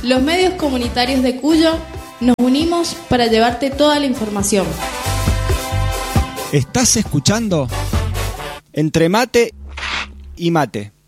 Los medios comunitarios de Cuyo nos unimos para llevarte toda la información. ¿Estás escuchando? Entre mate y mate.